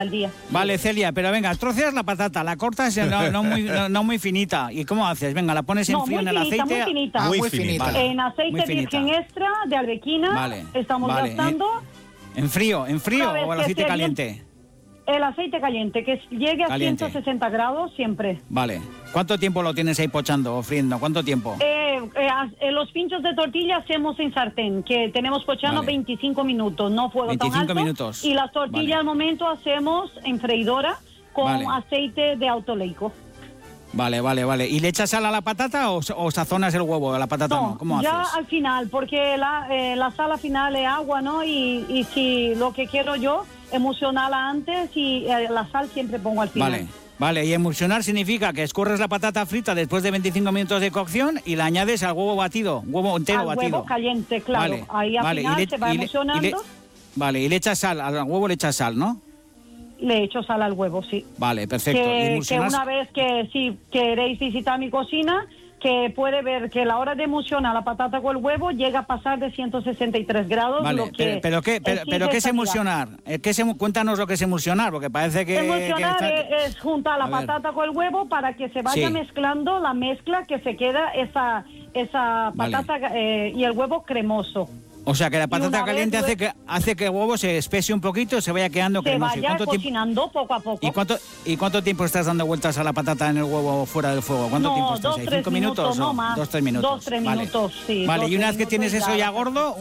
al día. Vale, Celia, pero venga, troceas la patata, la cortas no muy finita. ¿Y cómo haces? Venga, la pones en frío en el aceite. Muy finita. Muy finita. Vale. En aceite virgen extra de Arbequina estamos gastando. ¿En frío o el aceite caliente? El aceite caliente, que llegue a 160 grados siempre. Vale. ¿Cuánto tiempo lo tienes ahí pochando o friendo? ¿Cuánto tiempo? Los pinchos de tortilla hacemos en sartén, que tenemos pochando 25 minutos, no fuego tan alto. 25 minutos. Y las tortillas al momento hacemos en freidora con aceite de autoleico. Vale. ¿Y le echas sal a la patata o sazonas el huevo a la patata? No, ¿cómo haces? Ya al final, porque la sal al final es agua, ¿no? Y si lo que quiero yo, emulsionarla antes y la sal siempre pongo al final. Vale, y emulsionar significa que escurres la patata frita después de 25 minutos de cocción y la añades al huevo batido, huevo entero batido. Al huevo caliente, claro. Ahí al final se va emulsionando. Y le echas sal, al huevo le echas sal, ¿no? Le echo sal al huevo, sí. Vale, perfecto. Que una vez que si queréis visitar mi cocina, que puede ver que la hora de emulsionar la patata con el huevo llega a pasar de 163 grados. Vale, pero ¿qué es emulsionar? Cuéntanos lo que es emulsionar, porque parece que... Emulsionar es juntar la patata con el huevo para que se vaya mezclando la mezcla, que se queda esa patata y el huevo cremoso. O sea, que la patata caliente hace que el huevo se espese un poquito y se vaya quedando cremoso. Se vaya cocinando poco a poco. ¿Y cuánto tiempo estás dando vueltas a la patata en el huevo fuera del fuego? ¿Cuánto tiempo estás ahí? ¿5 minutos? No más. 2-3 minutos. 2-3 minutos, sí. Vale, y una vez que tienes eso ya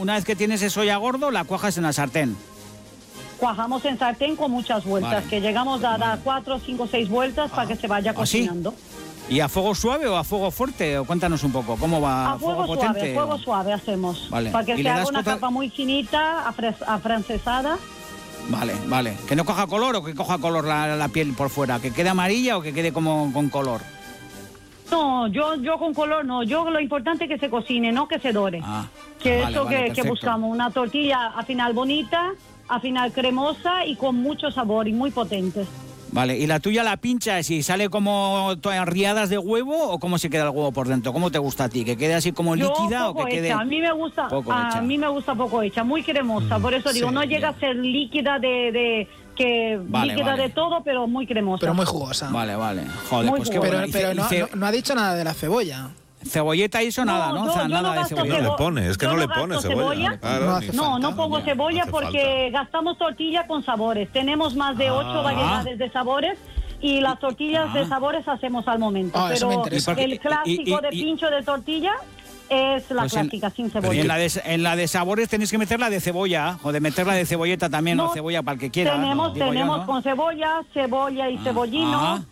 gordo, la cuajas en la sartén. Cuajamos en sartén con muchas vueltas, que llegamos a dar 4, 5, 6 vueltas para que se vaya cocinando. ¿Y a fuego suave o a fuego fuerte? O cuéntanos un poco, ¿cómo va? A fuego suave, fuego suave hacemos. Vale. Para que se haga una capa muy finita, afrancesada. Vale. ¿Que no coja color o que coja color la piel por fuera? ¿Que quede amarilla o que quede como con color? No, yo con color no. Yo lo importante es que se cocine, no que se dore. Que buscamos. Una tortilla al final bonita, al final cremosa y con mucho sabor y muy potente. Vale, ¿y la tuya la pinchas y sale como riadas de huevo o cómo se queda el huevo por dentro? ¿Cómo te gusta a ti? ¿Que quede así como líquida o que quede...? A mí me gusta poco hecha, muy cremosa. Por eso digo, no llega a ser líquida de todo, pero muy cremosa. Pero muy jugosa. Vale. Joder, pues qué bueno. Pero no ha dicho nada de la cebolla. Cebolleta hizo nada, ¿no? Nada de cebolla. No le pone, es que no le pone cebolla. No pongo cebolla porque gastamos tortilla con sabores. Tenemos más de 8 variedades de sabores y las tortillas de sabores hacemos al momento. Pero el clásico de pincho de tortilla es la clásica sin cebolla. En la de sabores tenéis que meterla de cebolla, o de meterla de cebolleta también, o cebolla para el que quiera. Tenemos con cebolla y cebollino.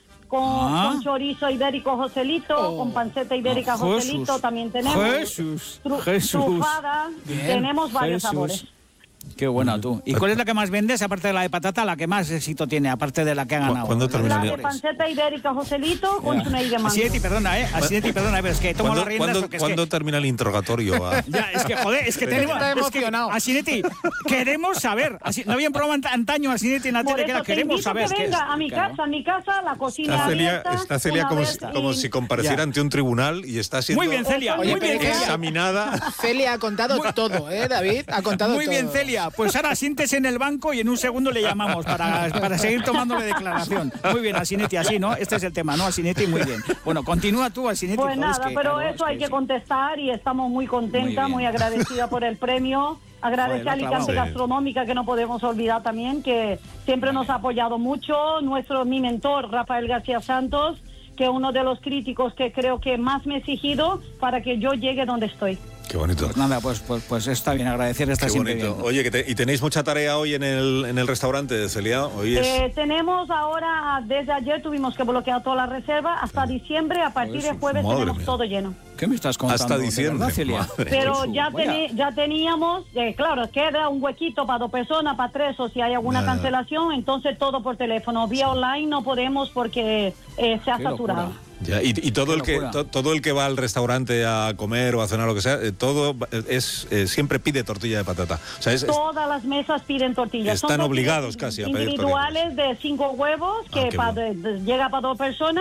Con chorizo ibérico Joselito, con panceta ibérica Joselito también tenemos. Jesús. Trufada, tenemos varios sabores. Qué buena tú. ¿Y cuál es la que más vendes, aparte de la de patata, la que más éxito tiene, aparte de la que ha ganado? ¿Cuándo termina? La de panceta ibérica Joselito con chuney de mango. Asinetti, perdona, pero es que tomo las riendas porque ¿Cuándo termina el interrogatorio? Ya, es que tenemos... Asinetti, queremos saber. No había un programa antaño, Asinetti, en la tele, que era queremos saber. Que venga a mi casa, la cocina Está Celia como si compareciera ante un tribunal y está siendo muy bien, Celia, examinada. Celia ha contado todo, David? Ha contado todo. Muy bien, Celia. Pues ahora siéntese en el banco y en un segundo le llamamos para seguir tomándole declaración. Muy bien, Asinetti, así, ¿no? Este es el tema, ¿no? Asinetti, muy bien. Bueno, continúa tú, Asinetti. Pues nada, pero eso hay que contestar y estamos muy contentas, muy agradecida por el premio. Agradecer a Alicante Gastronómica, que no podemos olvidar también, que siempre nos ha apoyado mucho. Mi mentor, Rafael García Santos, que es uno de los críticos que creo que más me ha exigido para que yo llegue donde estoy. Qué bonito. Pues nada, pues está bien, agradecer, está siempre bien. Oye, ¿y tenéis mucha tarea hoy en el restaurante, Celia? Tenemos ahora, desde ayer tuvimos que bloquear toda la reserva, hasta diciembre, a partir de jueves tenemos todo lleno. ¿Qué me estás contando? Hasta diciembre, ¿verdad, Celia? Pero ya teníamos, claro, queda un huequito para 2 personas, para 3, o si hay alguna cancelación, entonces todo por teléfono. Vía online no podemos porque se ha saturado. Ya, y todo el que va al restaurante a comer o a cenar, lo que sea, todo siempre pide tortilla de patata. O sea, todas las mesas piden tortillas. Están obligados casi a pedir individuales de 5 huevos que llega para 2 personas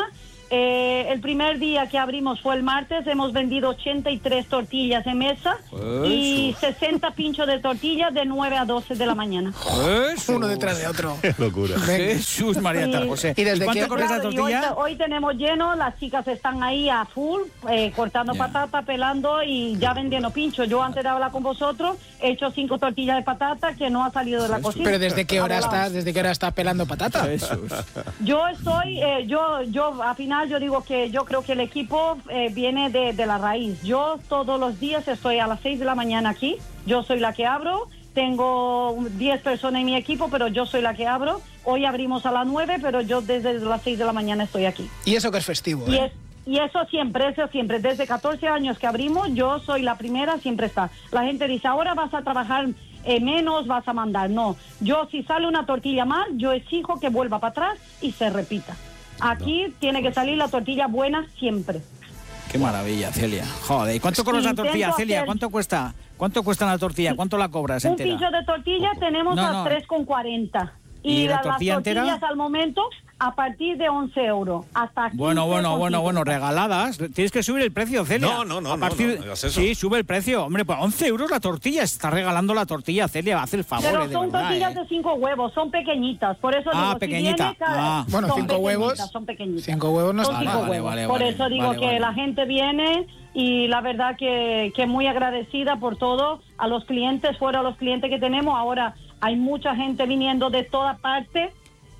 El primer día que abrimos fue el martes, hemos vendido 83 tortillas en mesa y 60 pinchos de tortillas de 9 a 12 de la mañana. Uno detrás de otro. Qué locura. Jesús María José. ¿Y desde cuánto corres la tortilla? Hoy tenemos lleno, las chicas están ahí a full, cortando patata, pelando y ya vendiendo pinchos. Yo antes de hablar con vosotros he hecho 5 tortillas de patata que no ha salido de la cocina. Pero ¿desde qué hora estás pelando patata? Jesús. Yo estoy, yo al final yo digo que yo creo que el equipo viene de la raíz. Yo todos los días estoy a las 6 de la mañana aquí, yo soy la que abro, tengo 10 personas en mi equipo, pero yo soy la que abro. Hoy abrimos a las 9, pero yo desde las 6 de la mañana estoy aquí. Y eso que es festivo, Y eso siempre, desde 14 años que abrimos, yo soy la primera, siempre está. La gente dice, ahora vas a trabajar menos, vas a mandar. No, yo si sale una tortilla mal, yo exijo que vuelva para atrás y se repita. Aquí tiene que salir la tortilla buena siempre. Qué maravilla, Celia. Joder, ¿y cuánto cobras la tortilla, Celia? ¿Cuánto cuesta? ¿Cuánto cuesta la tortilla? ¿Cuánto la cobras entera? Un pincho de tortilla tenemos a 3,40. ¿Y la tortilla las tortillas entera? Al momento a partir de 11 euros. Hasta 15, bueno, regaladas. Tienes que subir el precio, Celia. No, a partir no, eso. Sí, sube el precio. Hombre, pues 11 euros la tortilla. Está regalando la tortilla, Celia. Hace el favor. Pero son tortillas de 5 huevos, son pequeñitas. Por eso digo, pequeñita. Si viene, bueno, 5 huevos. Son pequeñitas. 5 huevos no está mal. Vale. Por eso digo que la gente viene y la verdad que muy agradecida por todo. A los clientes, fuera a los clientes que tenemos. Ahora hay mucha gente viniendo de toda parte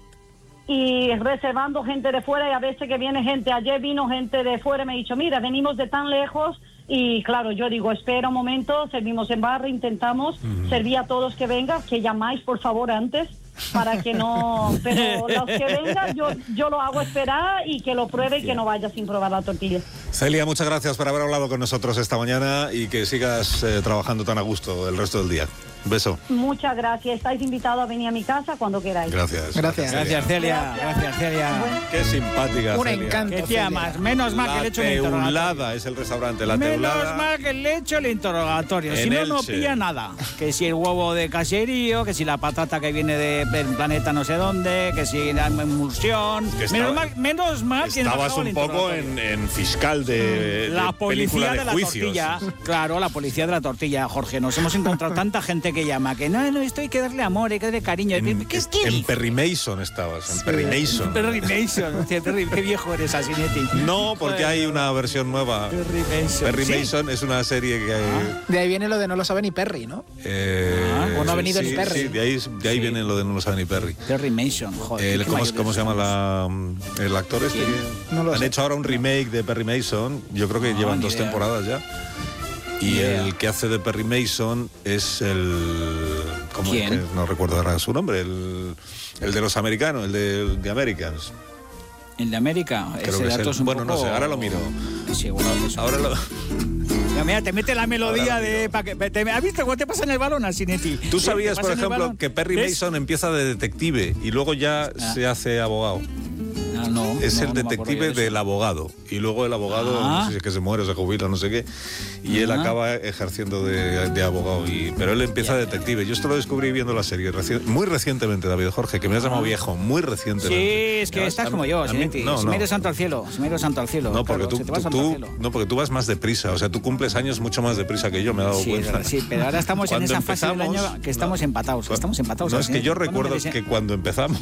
y reservando gente de fuera, y a veces que viene gente, ayer vino gente de fuera y me ha dicho, mira, venimos de tan lejos, y claro, yo digo, espera un momento, servimos en barra, intentamos servir a todos que vengan, que llamáis por favor antes, para que no, pero los que vengan yo lo hago esperar y que lo pruebe y que no vaya sin probar la tortilla. Celia, muchas gracias por haber hablado con nosotros esta mañana y que sigas trabajando tan a gusto el resto del día. Un beso. Muchas gracias. Estáis invitados a venir a mi casa cuando queráis. Gracias, Celia. Gracias, Celia. Qué simpática, Un Celia. encanto, ¿Qué tía más? Menos mal que le he hecho el interrogatorio. La Teulada es el restaurante, La Teulada. Menos mal que le he hecho el interrogatorio. Si no, no pilla nada. Que si el huevo de caserío, que si la patata que viene del planeta no sé dónde, que si la emulsión. Menos mal que estabas un poco en fiscal de la policía de la juicios. tortilla. Claro, la policía de la tortilla, Jorge. Nos hemos encontrado tanta gente que llama que no, esto hay que darle amor, hay que darle cariño. En Perry Mason estabas, en Perry Mason. Perry Mason, qué viejo eres, Asinetti. No, porque hay una versión nueva. Perry Mason. Perry Mason es una serie que hay... De ahí viene lo de no lo sabe ni Perry, ¿no? O no ha venido ni Perry. Sí, de ahí viene lo de no lo sabe ni Perry. Perry Mason, joder. ¿Cómo se llama el actor este? No lo sé. Han hecho ahora un remake de Perry Mason. Yo creo que llevan 2 temporadas ya. Y el que hace de Perry Mason es el... ¿Quién? No recuerdo ahora su nombre. El de los americanos, el de Americans. ¿El de América? Creo que es el... Bueno, no sé, ahora lo miro. Seguro que eso. Ahora lo... Mira, te mete la melodía de... ¿Has visto cómo te pasa en el balón, Asinetti? ¿Tú sabías, por ejemplo, que Perry Mason empieza de detective y luego ya se hace abogado? No, es el detective del abogado. Y luego el abogado, no sé si es que se muere o se jubila, no sé qué. Y él acaba ejerciendo de abogado. Pero él empieza detective. Yo esto lo descubrí viendo la serie muy recientemente, David Jorge, que me has llamado viejo, muy recientemente. Sí, es que estás como yo, Asinetti. Se me dio santo al cielo. No, porque porque tú vas más deprisa. O sea, tú cumples años mucho más deprisa que yo, me he dado cuenta. Sí, pero ahora estamos en esa fase del año que estamos empatados. Estamos empatados. No, es que yo recuerdo que cuando empezamos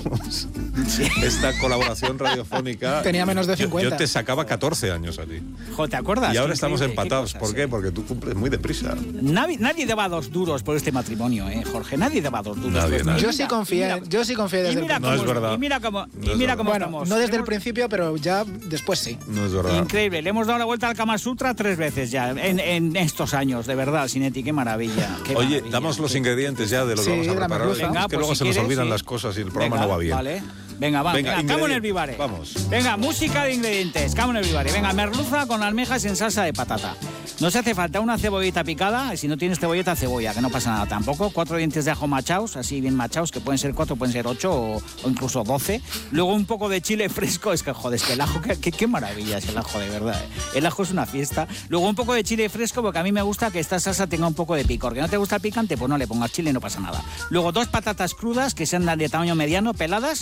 esta colaboración radiofónica... Tenía menos de 50. Yo te sacaba 14 años a ti. Jo, ¿te acuerdas? Y ahora estamos empatados. ¿Por qué? Porque tú cumples muy deprisa. Nadie daba 2 duros por este matrimonio, Jorge. Nadie daba 2 duros. Nadie. Yo sí confié desde el principio. No es verdad. Y mira cómo estamos. No desde el principio, pero ya después sí. No es verdad. Increíble. Le hemos dado la vuelta al Kama Sutra 3 veces ya en estos años, de verdad, Asinetti. Qué maravilla. Oye, damos los ingredientes ya de lo que vamos a preparar. Venga, es que luego se nos olvidan las cosas y el programa no va bien. Vale. Venga, Camo en el Vivare. Vamos. Venga, música de ingredientes. Camo en el Vivare. Venga, merluza con almejas en salsa de patata. No se hace falta una cebollita picada, y si no tienes cebolleta, cebolla, que no pasa nada tampoco. 4 dientes de ajo machaos, así bien machaos, que pueden ser 4, pueden ser 8 o incluso 12. Luego un poco de chile fresco, es que joder, es que el ajo, qué maravilla es el ajo, de verdad. El ajo es una fiesta. Luego un poco de chile fresco, porque a mí me gusta que esta salsa tenga un poco de picor. Que no te gusta el picante, pues no le pongas chile, no pasa nada. Luego 2 patatas crudas, que sean de tamaño mediano, peladas.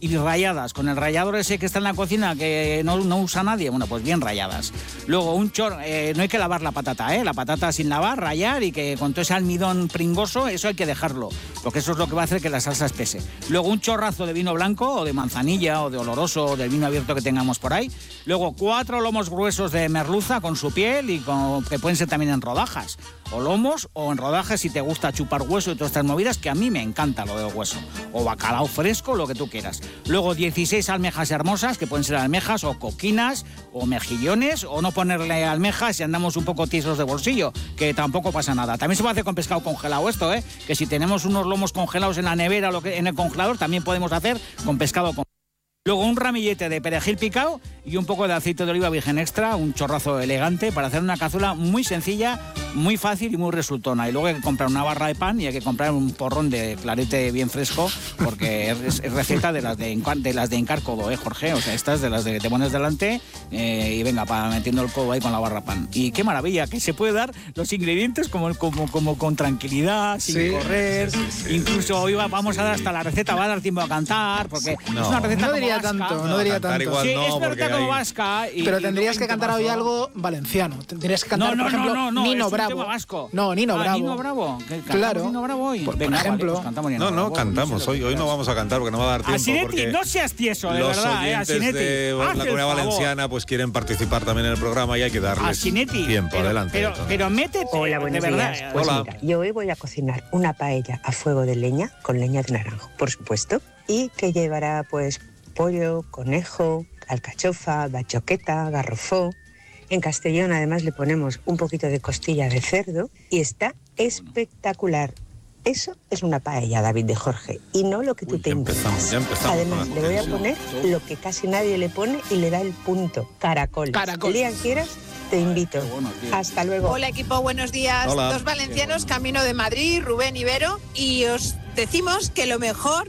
y ralladas, con el rallador ese que está en la cocina que no usa nadie, bueno, pues bien ralladas. Luego no hay que lavar la patata, la patata sin lavar, rallar, y que con todo ese almidón pringoso, eso hay que dejarlo, porque eso es lo que va a hacer que la salsa espese. Luego un chorrazo de vino blanco, o de manzanilla, o de oloroso, o del vino abierto que tengamos por ahí. Luego 4 lomos gruesos de merluza con su piel, y que pueden ser también en rodajas, o lomos, o en rodajas si te gusta chupar hueso y todas estas movidas, que a mí me encanta lo del hueso. O bacalao fresco, lo que tú quieras. Luego 16 almejas hermosas, que pueden ser almejas o coquinas o mejillones, o no ponerle almejas si andamos un poco tiesos de bolsillo, que tampoco pasa nada. También se puede hacer con pescado congelado esto, que si tenemos unos lomos congelados en la nevera o en el congelador, también podemos hacer con pescado congelado. Luego un ramillete de perejil picado y un poco de aceite de oliva virgen extra, un chorrazo elegante para hacer una cazuela muy sencilla, muy fácil y muy resultona. Y luego hay que comprar una barra de pan y hay que comprar un porrón de clarete bien fresco, porque es receta de las de hincar codo, Jorge. O sea, estas de las de te pones delante y venga, metiendo el codo ahí con la barra de pan. Y qué maravilla, que se puede dar los ingredientes como con tranquilidad, sin correr. Sí. Incluso hoy vamos a dar hasta la receta, va a dar tiempo a cantar, porque es una receta no diría tanto. Igual sí, no, es verdad como vasca. Pero tendrías que cantar hoy algo valenciano. Tendrías que cantar, por ejemplo, Nino Bravo. No, Nino Bravo. Nino Bravo. Claro. Nino Bravo hoy. Por ejemplo. Vale, pues cantamos. Cantamos. Hoy no vamos a cantar porque no va a dar tiempo. Asinetti, no seas tieso, de los verdad. Oyentes Asinetti, de la Comunidad Valenciana pues quieren participar también en el programa y hay que darles tiempo. Adelante. Pero métete. Hola, buenos días. Pues hola. Mira, yo hoy voy a cocinar una paella a fuego de leña, con leña de naranjo, por supuesto, y que llevará pues pollo, conejo, alcachofa, bachoqueta, garrofó. En Castellón además le ponemos un poquito de costilla de cerdo y está espectacular. Eso es una paella, David de Jorge, y no lo que tú te inventas. Ya empezamos. Además, le voy a poner lo que casi nadie le pone y le da el punto, caracol. El día que quieras, te invito. Hasta luego. Hola equipo, buenos días. Hola. 2 valencianos, camino de Madrid, Rubén y Vero, y os decimos que lo mejor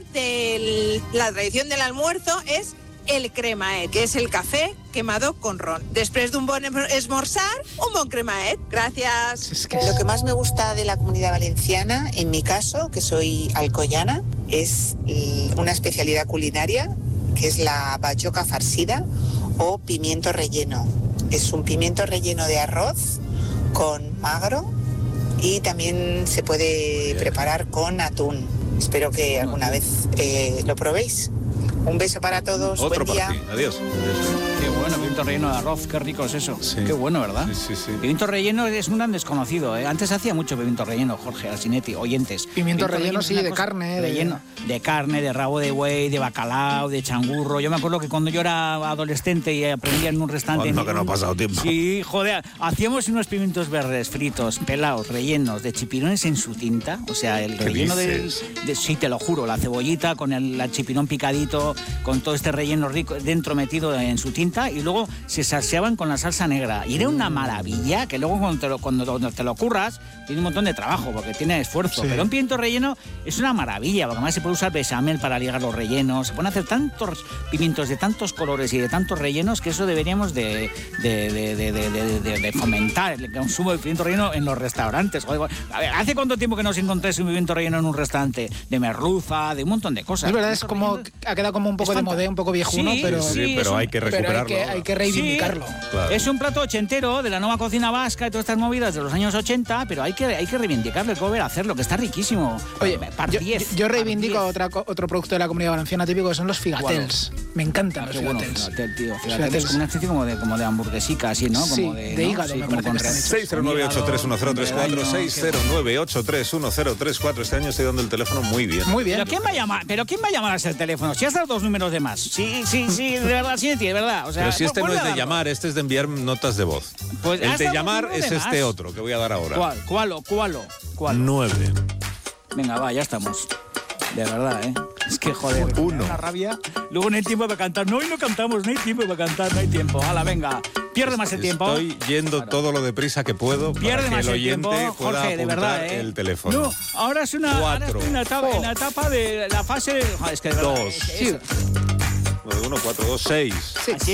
de la tradición del almuerzo es el cremaet, que es el café quemado con ron. Después de un buen esmorzar, un bon cremaet. Gracias. Lo que más me gusta de la Comunidad Valenciana, en mi caso, que soy alcoyana, es una especialidad culinaria, que es la bachoca farcida o pimiento relleno. Es un pimiento relleno de arroz con magro y también se puede preparar con atún. Espero que alguna vez lo probéis. Un beso para todos. Otro buen día. para ti. Adiós. Qué bueno, pimiento relleno de arroz, qué rico es eso. Sí. Qué bueno, ¿verdad? Sí. Pimiento relleno es un gran desconocido. Antes hacía mucho pimiento relleno, Jorge Asinetti, oyentes. Pimiento relleno, sí, de carne. Relleno de carne, de rabo de buey, de bacalao, de changurro. Yo me acuerdo que cuando yo era adolescente y aprendía en un restaurante... Cuando que no ha pasado tiempo. Sí, joder, hacíamos unos pimientos verdes fritos, pelados, rellenos de chipirones en su tinta. O sea, el relleno de... Sí, te lo juro, la cebollita con el chipirón picadito, con todo este relleno rico dentro metido en su tinta, y luego se salseaban con la salsa negra. Y era una maravilla, que luego cuando te lo curras, tiene un montón de trabajo, porque tiene esfuerzo. Sí. Pero un pimiento relleno es una maravilla, porque además se puede usar bechamel para ligar los rellenos. Se pueden hacer tantos pimientos de tantos colores y de tantos rellenos, que eso deberíamos de fomentar el consumo de pimiento relleno en los restaurantes. Joder, a ver, ¿hace cuánto tiempo que no os encontráis un pimiento relleno en un restaurante? De merluza, de un montón de cosas. Es verdad, es como, ha quedado como un poco de modé, un poco viejuno, pero hay que recuperarlo. Pero hay que reivindicarlo. Sí, claro. Es un plato ochentero de la nueva cocina vasca y todas estas movidas de los años 80, pero hay que reivindicarlo, hay que volver a hacerlo, que está riquísimo. Oye, yo reivindico otro producto de la Comunidad Valenciana típico, que son los figatels. Me encantan los figatels. Figatels es como una especie como de hamburguesica, así, ¿no? Sí, como de hígado. Sí, me como con 609831034, 609831034. Este año estoy dando el teléfono muy bien. Muy bien. ¿Pero quién va a llamar a ese teléfono? Si has dado 2 números de más. Sí, de verdad, sí, de verdad. O sea, pero si este no es de llamar, este es de enviar notas de voz. Pues el de llamar es este otro que voy a dar ahora. ¿Cuál? 9. Venga, va, ya estamos. De verdad, ¿eh? Es que, joder, 1. Una rabia. Luego no hay tiempo para cantar. No, hoy no cantamos, no hay tiempo para cantar, no hay tiempo. Hala, venga. Pierde más el tiempo. Estoy yendo todo lo deprisa que puedo Pierde para que más el oyente tiempo, pueda Jorge, de verdad, apuntar el teléfono. No, ahora es una 4. En la etapa de la fase... Joder, es que de verdad, 2. 1, 4, 2, 6. Sí.